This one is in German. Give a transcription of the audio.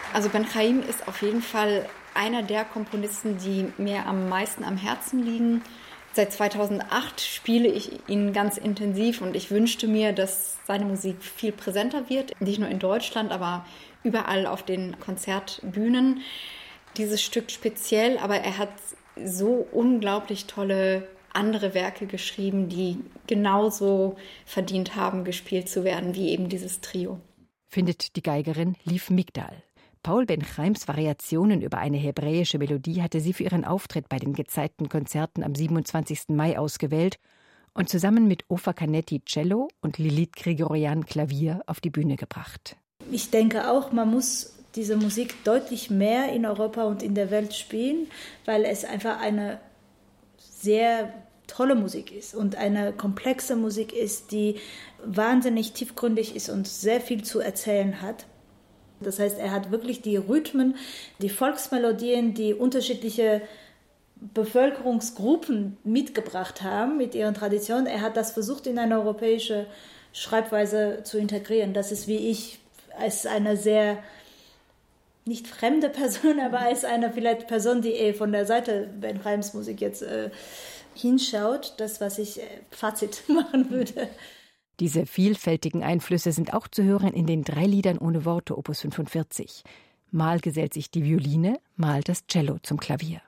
Also Ben Chaim ist auf jeden Fall einer der Komponisten, die mir am meisten am Herzen liegen. Seit 2008 spiele ich ihn ganz intensiv und ich wünschte mir, dass seine Musik viel präsenter wird. Nicht nur in Deutschland, aber überall auf den Konzertbühnen. Dieses Stück speziell, aber er hat so unglaublich tolle andere Werke geschrieben, die genauso verdient haben, gespielt zu werden, wie eben dieses Trio. Findet die Geigerin Liv Migdal. Paul Ben Chaims Variationen über eine hebräische Melodie hatte sie für ihren Auftritt bei den Gezeitenkonzerten am 27. Mai ausgewählt und zusammen mit Ofer Canetti Cello und Lilith Grigorian Klavier auf die Bühne gebracht. Ich denke auch, man muss diese Musik deutlich mehr in Europa und in der Welt spielen, weil es einfach eine sehr tolle Musik ist und eine komplexe Musik ist, die wahnsinnig tiefgründig ist und sehr viel zu erzählen hat. Das heißt, er hat wirklich die Rhythmen, die Volksmelodien, die unterschiedliche Bevölkerungsgruppen mitgebracht haben mit ihren Traditionen. Er hat das versucht, in eine europäische Schreibweise zu integrieren. Das ist wie ich, als eine sehr, nicht fremde Person, aber als eine vielleicht Person, die von der Seite Ben Chaims Musik jetzt hinschaut, das, was ich Fazit machen würde. Diese vielfältigen Einflüsse sind auch zu hören in den 3 Liedern ohne Worte, Opus 45. Mal gesellt sich die Violine, mal das Cello zum Klavier.